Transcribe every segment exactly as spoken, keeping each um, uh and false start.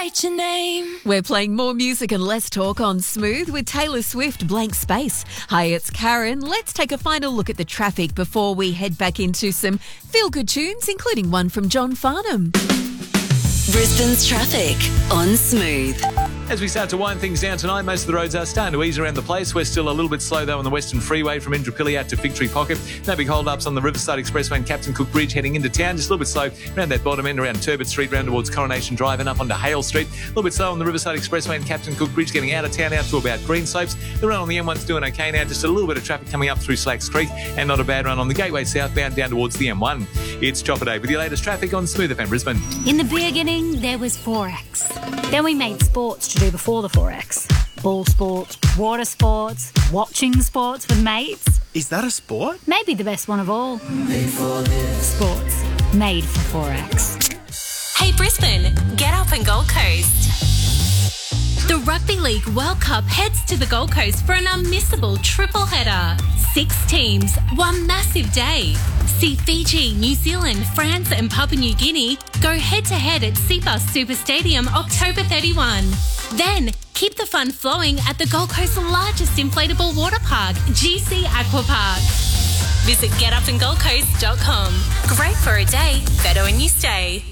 Write your name. We're playing more music and less talk on Smooth with Taylor Swift, Blank Space. Hi, it's Karen. Let's take a final look at the traffic before we head back into some feel-good tunes, including one from John Farnham. Brisbane's traffic on Smooth. As we start to wind things down tonight, most of the roads are starting to ease around the place. We're still a little bit slow, though, on the Western Freeway from Indooroopilly out to Victory Pocket. No big hold-ups on the Riverside Expressway and Captain Cook Bridge heading into town. Just a little bit slow around that bottom end, around Turbot Street, round towards Coronation Drive and up onto Hale Street. A little bit slow on the Riverside Expressway and Captain Cook Bridge getting out of town out to about Greenslopes. The run on the M one's doing okay now. Just a little bit of traffic coming up through Slacks Creek and not a bad run on the Gateway southbound down towards the M one. It's Chopper Day with your latest traffic on Smooth F M Brisbane. In the beginning, there was Forex. Then we made sports to do before the Forex. Ball sports, water sports, watching sports with mates. Is that a sport? Maybe the best one of all. Made for this. Sports. Made for Forex. Hey Brisbane, get up and Gold Coast. The Rugby League World Cup heads to the Gold Coast for an unmissable triple header. Six teams, one massive day. See Fiji, New Zealand, France and Papua New Guinea go head-to-head at Cbus Super Stadium October thirty-first. Then, keep the fun flowing at the Gold Coast's largest inflatable water park, G C Aqua Park. Visit get up and gold coast dot com. Great for a day, better when you stay.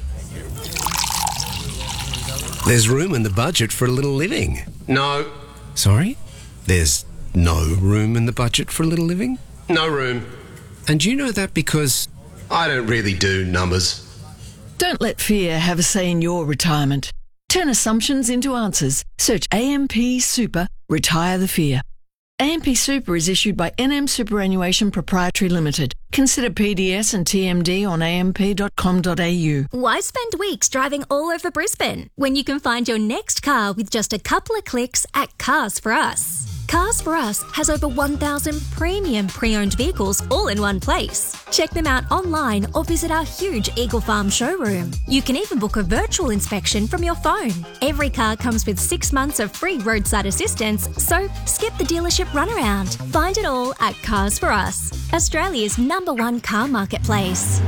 There's room in the budget for a little living. No. Sorry? There's no room in the budget for a little living? No room. And you know that because I don't really do numbers. Don't let fear have a say in your retirement. Turn assumptions into answers. Search A M P Super, Retire the Fear. A M P Super is issued by N M Superannuation Proprietary Limited. Consider P D S and T M D on a m p dot com dot a u. Why spend weeks driving all over Brisbane when you can find your next car with just a couple of clicks at Cars for Us? Cars for Us has over one thousand premium pre-owned vehicles all in one place. Check them out online or visit our huge Eagle Farm showroom. You can even book a virtual inspection from your phone. Every car comes with six months of free roadside assistance, so skip the dealership runaround. Find it all at Cars for Us, Australia's number one car marketplace.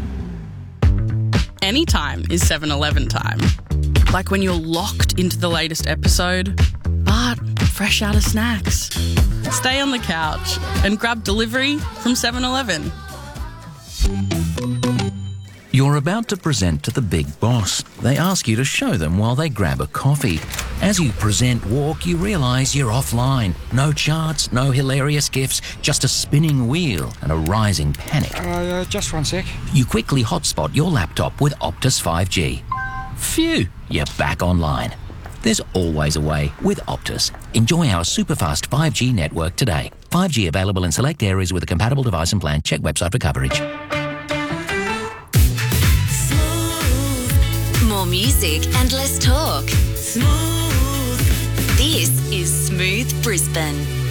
Anytime is seven eleven time. Like when you're locked into the latest episode, but fresh out of snacks. Stay on the couch and grab delivery from seven eleven. You're about to present to the big boss. They ask you to show them while they grab a coffee. As you present walk, you realise you're offline. No charts, no hilarious gifs, just a spinning wheel and a rising panic. Uh, just one sec. You quickly hotspot your laptop with Optus five G. Phew, you're back online. There's always a way with Optus. Enjoy our super-fast five G network today. five G available in select areas with a compatible device and plan. Check website for coverage. Smooth. More music and less talk. Smooth. This is Smooth Brisbane.